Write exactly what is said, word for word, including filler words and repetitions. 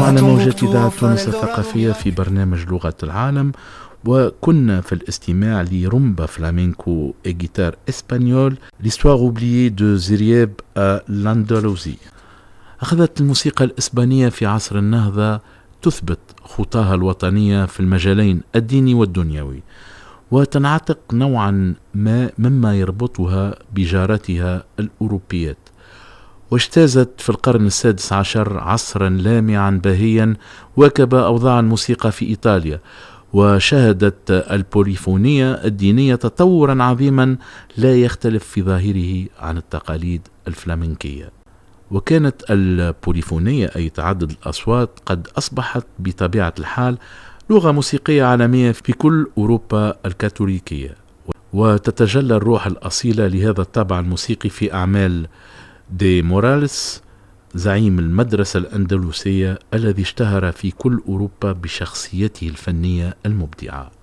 كنتم على موجات إذاعة تونس الثقافية في برنامج لغة العالم، وكنا في الاستماع لرومبا فلامينكو إيجيتار إسبانيول l'histoire oubliée de زرياب الأندلسي. أخذت الموسيقى الإسبانية في عصر النهضة تثبت خطاها الوطنية في المجالين الديني والدنيوي، وتنعتق نوعا ما مما يربطها بجارتها الأوروبيات، واجتازت في القرن السادس عشر عصرا لامعا باهيا واكب أوضاع الموسيقى في إيطاليا، وشهدت البوليفونية الدينية تطورا عظيما لا يختلف في ظاهره عن التقاليد الفلامنكية. وكانت البوليفونية أي تعدد الأصوات قد أصبحت بطبيعة الحال لغة موسيقية عالمية في كل أوروبا الكاثوليكية، وتتجلى الروح الأصيلة لهذا الطابع الموسيقي في أعمال دي موراليس زعيم المدرسة الأندلسية الذي اشتهر في كل أوروبا بشخصيته الفنية المبدعة.